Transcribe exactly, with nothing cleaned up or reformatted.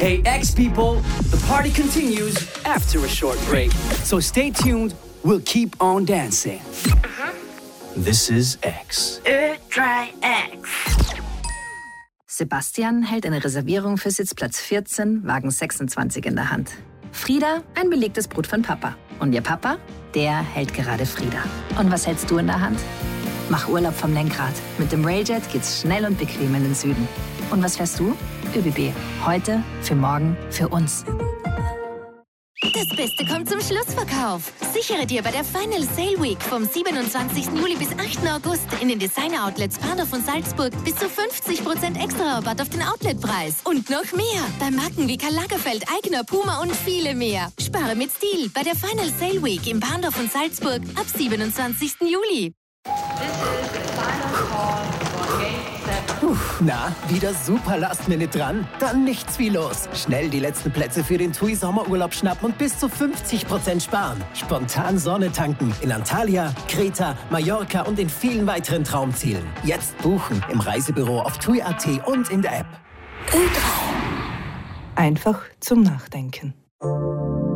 Hey, X people, the party continues after a short break. So stay tuned, we'll keep on dancing. Uh-huh. This is X. Ö drei X. Sebastian hält eine Reservierung für Sitzplatz vierzehn, Wagen sechsundzwanzig in der Hand. Frieda ein belegtes Brot von Papa. Und ihr Papa, der hält gerade Frieda. Und was hältst du in der Hand? Mach Urlaub vom Lenkrad. Mit dem Railjet geht's schnell und bequem in den Süden. Und was fährst du? ÖBB. Heute, für morgen, für uns. Das Beste kommt zum Schlussverkauf. Sichere dir bei der Final Sale Week vom siebenundzwanzigsten Juli bis achten August in den Designer-Outlets Pandorf und Salzburg bis zu fünfzig Prozent extra Rabatt auf den Outletpreis. Und noch mehr bei Marken wie Karl Lagerfeld, Aigner, Puma und viele mehr. Spare mit Stil bei der Final Sale Week in Pandorf und Salzburg ab siebenundzwanzigsten Juli. Puh, na, wieder super Last-Minute dran? Dann nichts wie los. Schnell die letzten Plätze für den T U I Sommerurlaub schnappen und bis zu fünfzig Prozent sparen. Spontan Sonne tanken in Antalya, Kreta, Mallorca und in vielen weiteren Traumzielen. Jetzt buchen im Reisebüro auf T U I Punkt A T und in der App. Einfach zum Nachdenken.